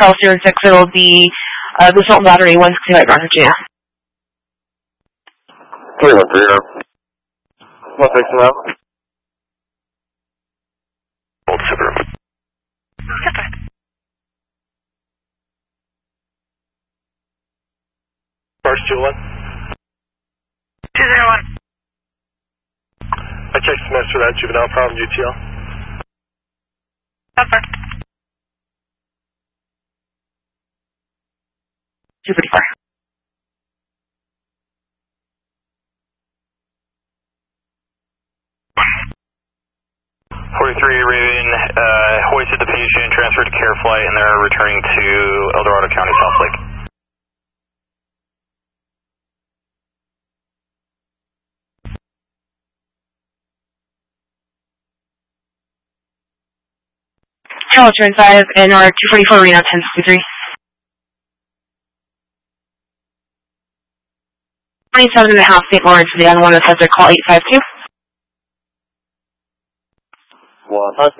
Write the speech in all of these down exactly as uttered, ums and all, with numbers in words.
Charles zero six, it will be uh, the Sultan Battery, one sixty-five North Virginia. three one three, one fixing up. Hold super. First two one. two zero one. I checked the master that juvenile problem U T L. Over. two fifty-four. forty-three Raven, uh, hoisted the patient, transferred to care flight, and they're returning to El Dorado County, South Lake. Charles zero five, N R two forty-four, Reno ten sixty-three. twenty-seven and a half, Saint Lawrence, the N one, the subject, call eight five two. One hundred.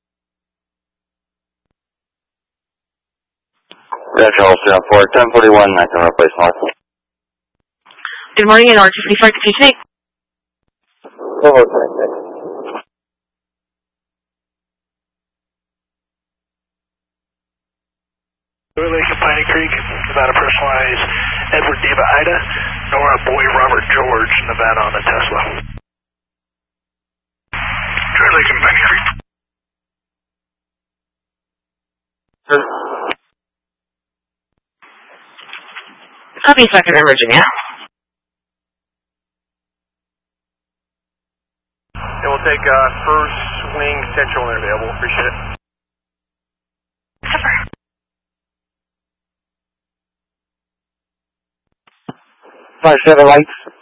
Yeah, Charles zero four, ten forty-one, I can replace Mark. Good morning, N R two forty-four, Patient eight. Over, thank you. Lake and Piney Creek, Nevada personalized Edward Diva Ida, Nora Boy Robert George, Nevada on the Tesla. Joy Lake and Piney Creek. Copy second in Virginia. And we'll take uh, first wing central when available. Appreciate it. Five seven lights.